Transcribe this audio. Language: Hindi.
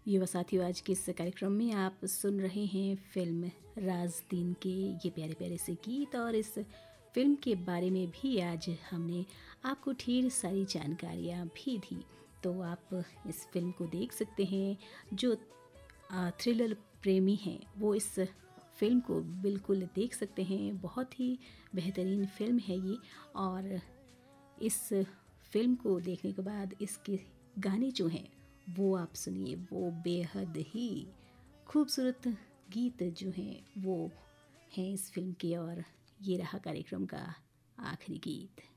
युवा साथियों, आज के इस कार्यक्रम में आप सुन रहे हैं फिल्म राज़-दीन के ये प्यारे प्यारे से गीत। और इस फिल्म के बारे में भी आज हमने आपको ढेर सारी जानकारियाँ भी दी। तो आप इस फिल्म को देख सकते हैं। जो थ्रिलर प्रेमी हैं वो इस फिल्म को बिल्कुल देख सकते हैं। बहुत ही बेहतरीन फिल्म है ये। और इस फिल्म को देखने के बाद इसके गाने जो हैं वो आप सुनिए, वो बेहद ही खूबसूरत गीत जो हैं वो हैं इस फिल्म के। और ये रहा कार्यक्रम का आखिरी गीत।